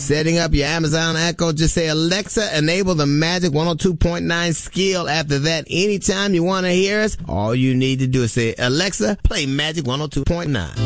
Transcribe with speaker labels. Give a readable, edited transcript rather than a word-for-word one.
Speaker 1: Setting up your Amazon Echo, just say, Alexa, enable the Magic 102.9 skill. After that, anytime you want to hear us, all you need to do is say, Alexa, play Magic 102.9.